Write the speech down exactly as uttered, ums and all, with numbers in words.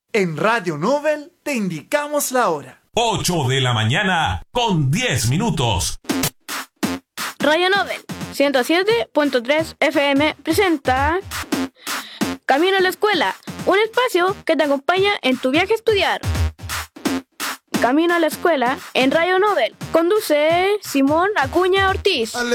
En Radio Nobel te indicamos la hora. ocho de la mañana con diez minutos. Radio Nobel ciento siete punto tres F M presenta Camino a la Escuela, un espacio que te acompaña en tu viaje a estudiar. Camino a la Escuela en Radio Nobel. Conduce Simón Acuña Ortiz.